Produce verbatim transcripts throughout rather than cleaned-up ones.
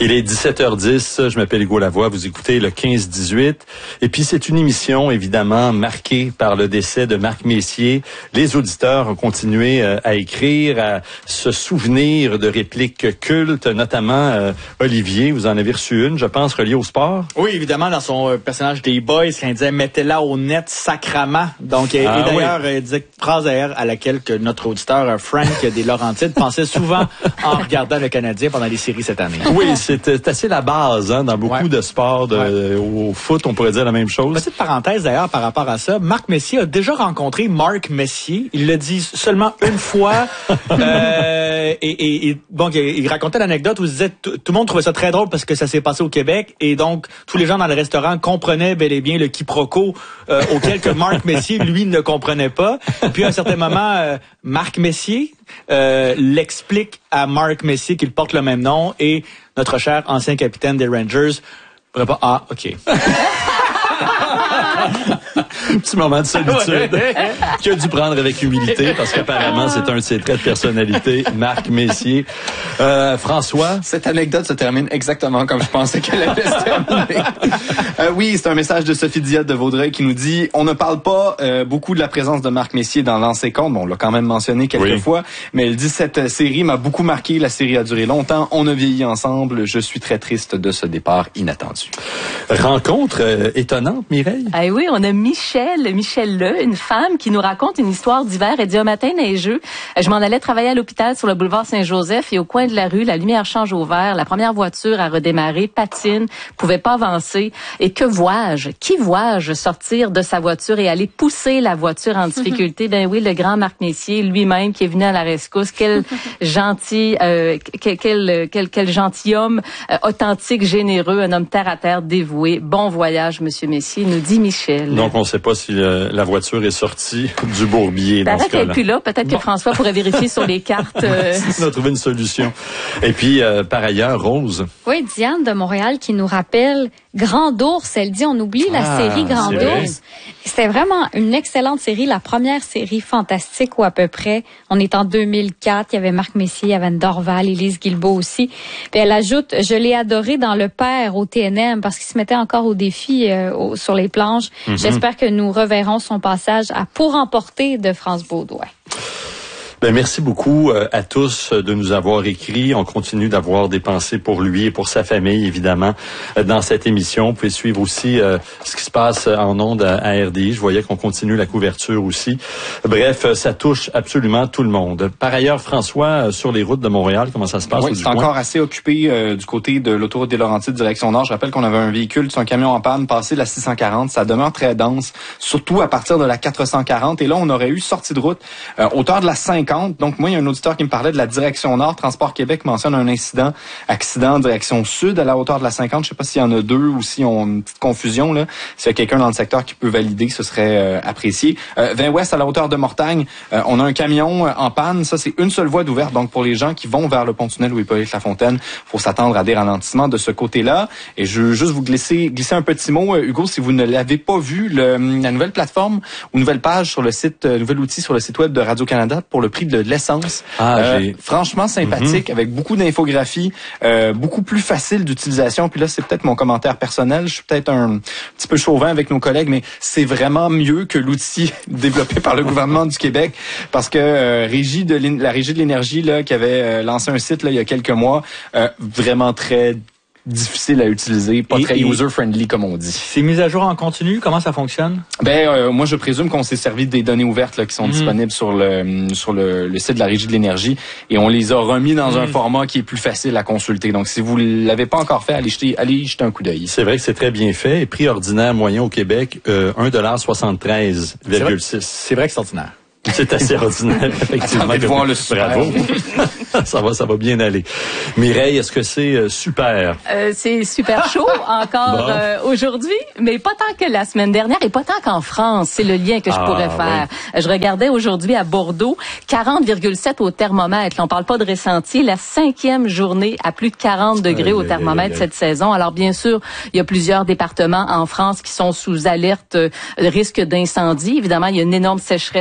Il est dix-sept heures dix, je m'appelle Hugo Lavoie, vous écoutez le quinze dix-huit. Et puis c'est une émission évidemment marquée par le décès de Marc Messier. Les auditeurs ont continué euh, à écrire, à se souvenir de répliques cultes, notamment euh, Olivier, vous en avez reçu une, je pense, reliée au sport. Oui, évidemment, dans son euh, personnage des Boys, quand il disait « mettez-la au net sacrament ». Donc, et, ah, et d'ailleurs, oui. il disait phrase d'ailleurs à laquelle que notre auditeur euh, Frank des Laurentides pensait souvent en regardant le Canadien pendant les séries cette année. Oui, c'est C'est assez la base, hein, dans beaucoup ouais. de sports. De, ouais. Au foot, on pourrait dire la même chose. Petite parenthèse d'ailleurs par rapport à ça. Marc Messier a déjà rencontré Marc Messier. Il l'a dit seulement une fois. euh, et, et, et donc, il racontait l'anecdote où il disait tout le monde trouvait ça très drôle parce que ça s'est passé au Québec. Et donc, tous les gens dans le restaurant comprenaient bel et bien le quiproquo euh, auquel que Marc Messier, lui, ne comprenait pas. Puis à un certain moment, euh, Marc Messier euh, l'explique à Marc Messier qu'il porte le même nom et notre cher ancien capitaine des Rangers répond « Ah, OK. » Petit moment de solitude qu'il a dû prendre avec humilité parce qu'apparemment c'est un de ses traits de personnalité, Marc Messier. Euh, François? Cette anecdote se termine exactement comme je pensais qu'elle allait se terminer. euh, oui, c'est un message de Sophie Diot de Vaudreuil qui nous dit « On ne parle pas euh, beaucoup de la présence de Marc Messier dans Lancer compte. » Bon, on l'a quand même mentionné quelques oui. fois, mais elle dit « Cette série m'a beaucoup marqué. La série a duré longtemps. On a vieilli ensemble. Je suis très triste de ce départ inattendu. » Rencontre euh, étonnante, Mireille? Ah oui, on a Michel, Michel Le, une femme qui nous raconte une histoire d'hiver. Elle dit un matin neigeux, je m'en allais travailler à l'hôpital sur le boulevard Saint-Joseph et au coin de la rue, la lumière change au vert, la première voiture a redémarré, patine, pouvait pas avancer. Et que vois-je? Qui vois-je sortir de sa voiture et aller pousser la voiture en difficulté? Ben oui, le grand Marc Messier lui-même qui est venu à la rescousse. Quel gentil, euh, quel, quel, quel, quel gentilhomme euh, authentique, généreux, un homme terre à terre, dévoué. Bon voyage, Monsieur Messier, nous dit Michel. Donc, on ne sait pas si le, la voiture est sortie du bourbier dans ce cas-là. Peut-être qu'elle est plus là. Peut-être bon. que François pourrait vérifier sur les cartes. Euh... On a trouvé une solution. Et puis, euh, par ailleurs, Rose. Oui, Diane de Montréal qui nous rappelle Grand Ours. Elle dit, on oublie la ah, série Grand Ours. C'était vraiment une excellente série, la première série fantastique ou à peu près. On est en deux mille quatre. Il y avait Marc Messier, il y avait Dorval, Élise Guilbeault aussi. Puis elle ajoute, je l'ai adoré dans Le Père au T N M parce qu'il se mettait encore au défi euh, au, sur les planches. Mm-hmm. J'espère que nous reverrons son passage à Pour emporter de France Baudouin. Ben, merci beaucoup euh, à tous de nous avoir écrit. On continue d'avoir des pensées pour lui et pour sa famille, évidemment, euh, dans cette émission. Vous pouvez suivre aussi euh, ce qui se passe en ondes à, à R D I. Je voyais qu'on continue la couverture aussi. Bref, euh, ça touche absolument tout le monde. Par ailleurs, François, euh, sur les routes de Montréal, comment ça se passe? Oui, c'est encore assez occupé euh, du côté de l'autoroute des Laurentides, direction nord. Je rappelle qu'on avait un véhicule, c'est un camion en panne, passé la six cent quarante. Ça demeure très dense, surtout à partir de la quatre cent quarante. Et là, on aurait eu sortie de route, euh, hauteur de la cinquante. Donc, moi, il y a un auditeur qui me parlait de la direction nord. Transport Québec mentionne un incident, accident direction sud à la hauteur de la cinquante. Je sais pas s'il y en a deux ou s'ils ont une petite confusion, là. S'il y a quelqu'un dans le secteur qui peut valider, ce serait euh, apprécié. Euh, vingt ouest à la hauteur de Mortagne, euh, on a un camion euh, en panne. Ça, c'est une seule voie d'ouverte. Donc, pour les gens qui vont vers le pont-tunnel Louis-Hippolyte-Lafontaine, faut s'attendre à des ralentissements de ce côté-là. Et je veux juste vous glisser, glisser un petit mot, euh, Hugo, si vous ne l'avez pas vu, le, la nouvelle plateforme ou nouvelle page sur le site, euh, nouvel outil sur le site web de Radio-Canada pour le prix de l'essence. Ah, euh, franchement sympathique, mm-hmm. avec beaucoup d'infographies, euh, beaucoup plus facile d'utilisation. Puis là, c'est peut-être mon commentaire personnel. Je suis peut-être un petit peu chauvin avec nos collègues, mais c'est vraiment mieux que l'outil développé par le gouvernement du Québec, parce que euh, Régie de la Régie de l'énergie là, qui avait euh, lancé un site là il y a quelques mois, euh, vraiment très difficile à utiliser, pas et, très user-friendly comme on dit. C'est mis à jour en continu? Comment ça fonctionne? Ben euh, moi je présume qu'on s'est servi des données ouvertes là, qui sont mmh. disponibles sur le sur le, le site de la Régie de l'énergie et on les a remis dans mmh. un format qui est plus facile à consulter. Donc si vous l'avez pas encore fait, allez jeter allez jeter un coup d'œil. C'est vrai que c'est très bien fait. Et prix ordinaire moyen au Québec, euh, un dollar soixante-treize virgule six. C'est vrai que c'est ordinaire. C'est assez ordinaire, effectivement. De voir le super. Bravo. ça va, ça va bien aller. Mireille, est-ce que c'est euh, super? Euh, c'est super chaud encore bon. euh, aujourd'hui, mais pas tant que la semaine dernière et pas tant qu'en France. C'est le lien que je ah, pourrais faire. Oui. Je regardais aujourd'hui à Bordeaux, quarante virgule sept au thermomètre. Là, on parle pas de ressenti. La cinquième journée à plus de quarante degrés au thermomètre cette saison. Alors bien sûr, il y a plusieurs départements en France qui sont sous alerte euh, risque d'incendie. Évidemment, il y a une énorme sécheresse là-bas.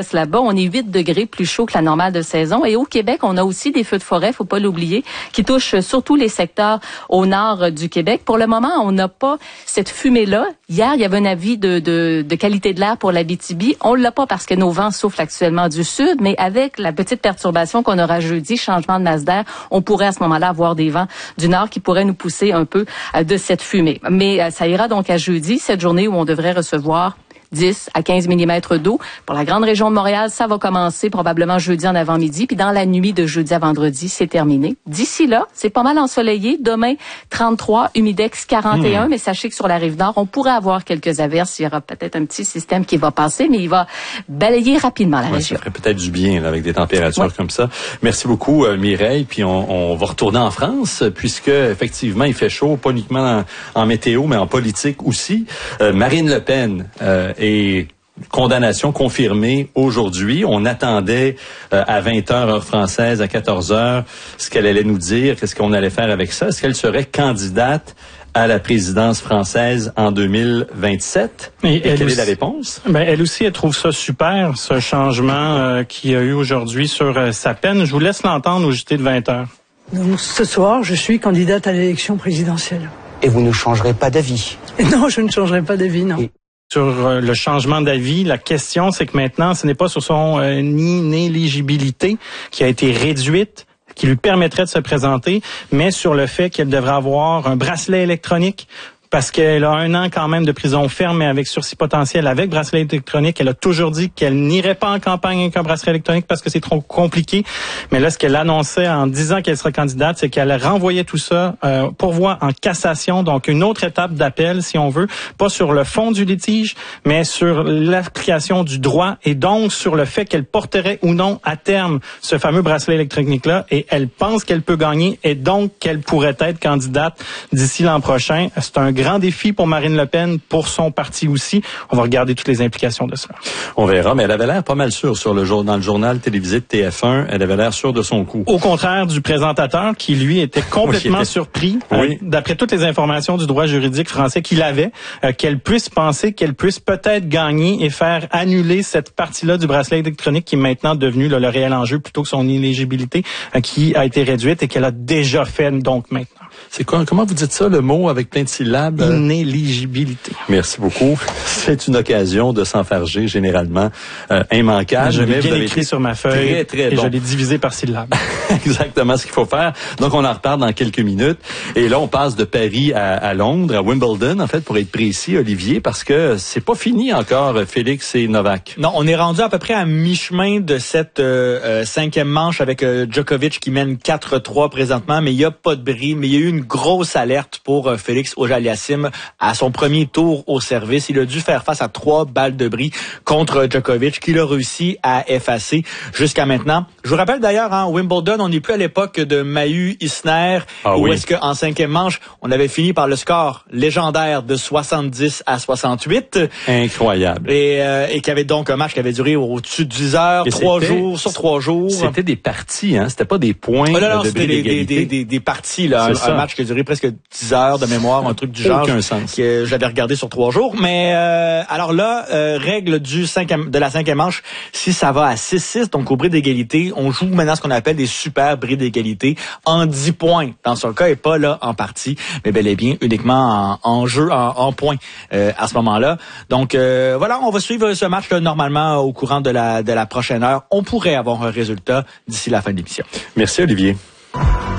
on est huit degrés plus chaud que la normale de saison. Et au Québec, on a aussi des feux de forêt, faut pas l'oublier, qui touchent surtout les secteurs au nord du Québec. Pour le moment, on n'a pas cette fumée-là. Hier, il y avait un avis de, de, de qualité de l'air pour l'Abitibi. On l'a pas parce que nos vents soufflent actuellement du sud, mais avec la petite perturbation qu'on aura jeudi, changement de masse d'air, on pourrait à ce moment-là avoir des vents du nord qui pourraient nous pousser un peu de cette fumée. Mais ça ira donc à jeudi, cette journée où on devrait recevoir dix à quinze millimètres d'eau. Pour la grande région de Montréal, ça va commencer probablement jeudi en avant-midi, puis dans la nuit de jeudi à vendredi, c'est terminé. D'ici là, c'est pas mal ensoleillé. Demain, trente-trois, humidex quarante et un, mmh. mais sachez que sur la rive-nord, on pourrait avoir quelques averses. Il y aura peut-être un petit système qui va passer, mais il va balayer rapidement la ouais, région. Ça ferait peut-être du bien là, avec des températures ouais. comme ça. Merci beaucoup, euh, Mireille. Puis on, on va retourner en France, puisque effectivement, il fait chaud, pas uniquement en, en météo, mais en politique aussi. Euh, Marine Le Pen euh, et condamnation confirmée aujourd'hui. On attendait euh, à vingt heures heure française, à quatorze heures, ce qu'elle allait nous dire, qu'est-ce qu'on allait faire avec ça. Est-ce qu'elle serait candidate à la présidence française en deux mille vingt-sept? Et, Et quelle aussi, est la réponse? Ben, elle aussi, elle trouve ça super, ce changement euh, qu'il y a eu aujourd'hui sur euh, sa peine. Je vous laisse l'entendre au J T de vingt heures. Donc, ce soir, je suis candidate à l'élection présidentielle. Et vous ne changerez pas d'avis? Non, je ne changerai pas d'avis, non. Et sur euh, le changement d'avis, la question, c'est que maintenant, ce n'est pas sur son euh, inéligibilité qui a été réduite, qui lui permettrait de se présenter, mais sur le fait qu'elle devrait avoir un bracelet électronique, parce qu'elle a un an quand même de prison ferme, mais avec sursis potentiel, avec bracelet électronique. Elle a toujours dit qu'elle n'irait pas en campagne avec un bracelet électronique parce que c'est trop compliqué. Mais là, ce qu'elle annonçait en disant qu'elle serait candidate, c'est qu'elle renvoyait tout ça euh, pourvoi en cassation, donc une autre étape d'appel, si on veut, pas sur le fond du litige, mais sur l'application du droit et donc sur le fait qu'elle porterait ou non à terme ce fameux bracelet électronique-là. Et elle pense qu'elle peut gagner et donc qu'elle pourrait être candidate d'ici l'an prochain. C'est un grand défi pour Marine Le Pen, pour son parti aussi. On va regarder toutes les implications de cela. On verra, mais elle avait l'air pas mal sûre sur le jour, dans le journal télévisé de T F un. Elle avait l'air sûre de son coup. Au contraire du présentateur qui, lui, était complètement oui, était... surpris, oui. euh, d'après toutes les informations du droit juridique français qu'il avait, euh, qu'elle puisse penser qu'elle puisse peut-être gagner et faire annuler cette partie-là du bracelet électronique qui est maintenant devenu là, le réel enjeu plutôt que son inéligibilité euh, qui a été réduite et qu'elle a déjà fait donc maintenant. C'est quoi, comment vous dites ça, le mot avec plein de syllabes? Inéligibilité. Merci beaucoup. C'est une occasion de s'enfarger, généralement euh, immanquable. Je l'ai bien écrit sur ma feuille très, très et bon. Je l'ai divisé par syllabes. Exactement ce qu'il faut faire. Donc, on en reparle dans quelques minutes. Et là, on passe de Paris à, à Londres, à Wimbledon, en fait, pour être précis, Olivier, parce que c'est pas fini encore, Félix et Novak. Non, on est rendu à peu près à mi-chemin de cette euh, euh, cinquième manche avec euh, Djokovic qui mène quatre trois présentement, mais il n'y a pas de bris, mais il y a eu une grosse alerte pour euh, Félix Auger-Aliassime à son premier tour au service. Il a dû faire face à trois balles de bris contre Djokovic qu'il a réussi à effacer jusqu'à maintenant. Je vous rappelle d'ailleurs, hein, Wimbledon, on n'est plus à l'époque de Mahut Isner, ah, où oui. est-ce qu'en cinquième manche, on avait fini par le score légendaire de soixante-dix à soixante-huit. Incroyable. Et, euh, et qui avait donc un match qui avait duré au-dessus de dix heures, et trois jours sur trois jours. C'était des parties, hein? C'était pas des points. Oh, non, non, de c'était des, des, des, des, des parties, là. Un, un match qui a duré presque dix heures de mémoire, un truc du genre. Aucun sens. Que j'avais regardé sur trois jours. Mais, euh, alors là, euh, règle du cinquième, de la cinquième manche, si ça va à six six, donc au bris d'égalité, on joue maintenant ce qu'on appelle des super bris d'égalité en dix points. Dans son cas, et pas là en partie, mais bel et bien uniquement en, en jeu, en, en points euh, à ce moment-là. Donc euh, voilà, on va suivre ce match là, normalement au courant de la, de la prochaine heure. On pourrait avoir un résultat d'ici la fin de l'émission. Merci Olivier.